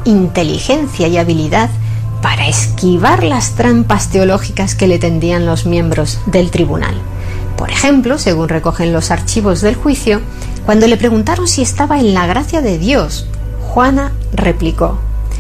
inteligencia y habilidad para esquivar las trampas teológicas que le tendían los miembros del tribunal. Por ejemplo, según recogen los archivos del juicio, cuando le preguntaron si estaba en la gracia de Dios, Juana replicó: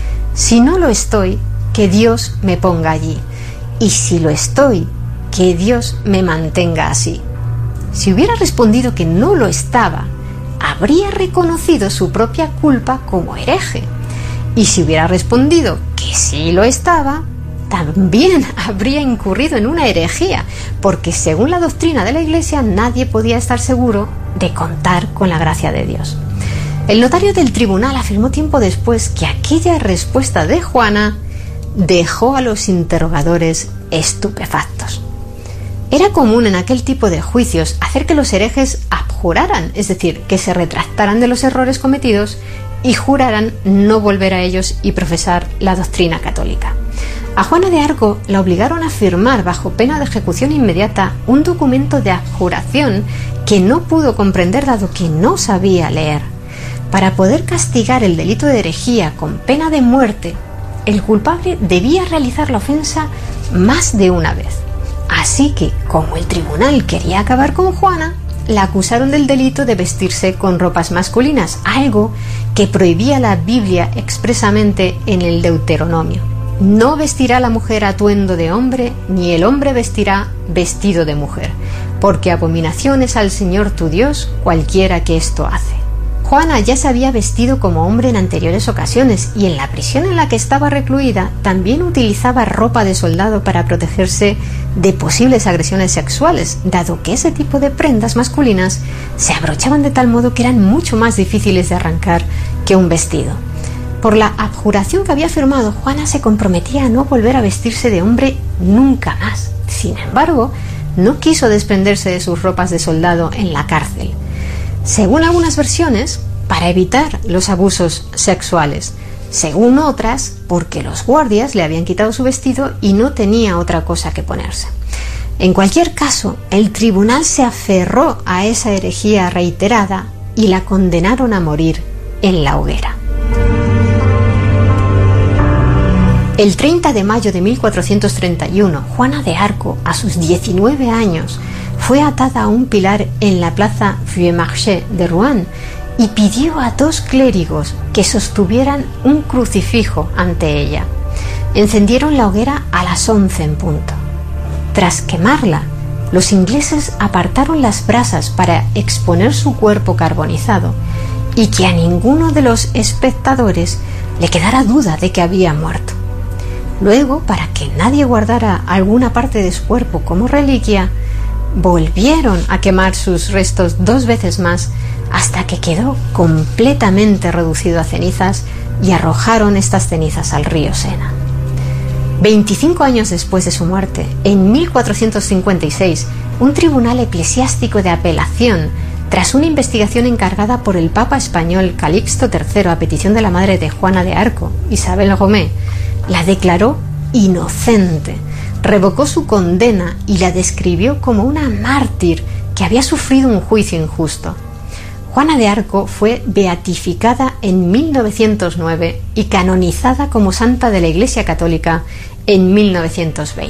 si no lo estoy, que Dios me ponga allí, y si lo estoy, que Dios me mantenga así. Si hubiera respondido que no lo estaba, habría reconocido su propia culpa como hereje, y si hubiera respondido que sí lo estaba, también habría incurrido en una herejía, porque según la doctrina de la Iglesia nadie podía estar seguro de contar con la gracia de Dios. El notario del tribunal afirmó tiempo después que aquella respuesta de Juana dejó a los interrogadores estupefactos. Era común en aquel tipo de juicios hacer que los herejes abjuraran, es decir, que se retractaran de los errores cometidos y juraran no volver a ellos y profesar la doctrina católica. A Juana de Arco la obligaron a firmar bajo pena de ejecución inmediata un documento de abjuración que no pudo comprender dado que no sabía leer. Para poder castigar el delito de herejía con pena de muerte, el culpable debía realizar la ofensa más de una vez. Así que, como el tribunal quería acabar con Juana, la acusaron del delito de vestirse con ropas masculinas, algo que prohibía la Biblia expresamente en el Deuteronomio. No vestirá la mujer atuendo de hombre, ni el hombre vestirá vestido de mujer, porque abominación es al Señor tu Dios cualquiera que esto hace. Juana ya se había vestido como hombre en anteriores ocasiones y en la prisión en la que estaba recluida también utilizaba ropa de soldado para protegerse de posibles agresiones sexuales, dado que ese tipo de prendas masculinas se abrochaban de tal modo que eran mucho más difíciles de arrancar que un vestido. Por la abjuración que había firmado, Juana se comprometía a no volver a vestirse de hombre nunca más. Sin embargo, no quiso desprenderse de sus ropas de soldado en la cárcel. Según algunas versiones, para evitar los abusos sexuales. Según otras, porque los guardias le habían quitado su vestido y no tenía otra cosa que ponerse. En cualquier caso, el tribunal se aferró a esa herejía reiterada y la condenaron a morir en la hoguera. El 30 de mayo de 1431, Juana de Arco, a sus 19 años, fue atada a un pilar en la plaza Vieux-Marché de Rouen y pidió a 2 clérigos que sostuvieran un crucifijo ante ella. Encendieron la hoguera a las 11 en punto. Tras quemarla, los ingleses apartaron las brasas para exponer su cuerpo carbonizado y que a ninguno de los espectadores le quedara duda de que había muerto. Luego, para que nadie guardara alguna parte de su cuerpo como reliquia, volvieron a quemar sus restos 2 veces más hasta que quedó completamente reducido a cenizas y arrojaron estas cenizas al río Sena. 25 años después de su muerte, en 1456, un tribunal eclesiástico de apelación, tras una investigación encargada por el Papa español Calixto III a petición de la madre de Juana de Arco, Isabel Romé, la declaró inocente, revocó su condena y la describió como una mártir que había sufrido un juicio injusto. Juana de Arco fue beatificada en 1909 y canonizada como santa de la Iglesia Católica en 1920.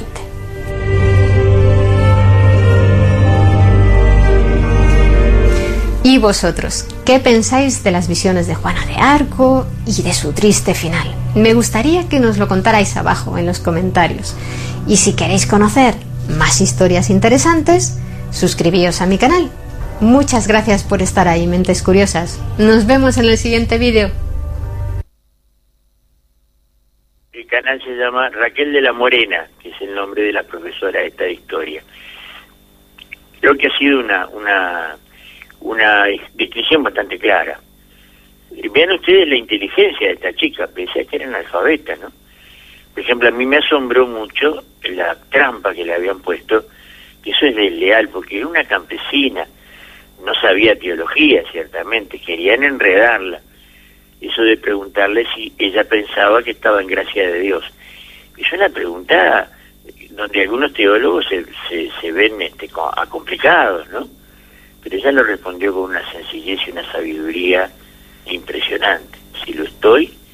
¿Y vosotros? ¿Qué pensáis de las visiones de Juana de Arco y de su triste final? Me gustaría que nos lo contarais abajo en los comentarios. Y si queréis conocer más historias interesantes, suscribíos a mi canal. Muchas gracias por estar ahí, mentes curiosas. Nos vemos en el siguiente vídeo. El canal se llama Raquel de la Morena, que es el nombre de la profesora de esta historia. Creo que ha sido una descripción bastante clara. Vean ustedes la inteligencia de esta chica, pese a que era analfabeta, ¿no? Por ejemplo, a mí me asombró mucho la trampa que le habían puesto, que eso es desleal, porque era una campesina, no sabía teología, ciertamente, querían enredarla. Eso de preguntarle si ella pensaba que estaba en gracia de Dios. Es una pregunta donde algunos teólogos se ven complicados, ¿no? Pero ella lo respondió con una sencillez y una sabiduría impresionante. Si lo estoy,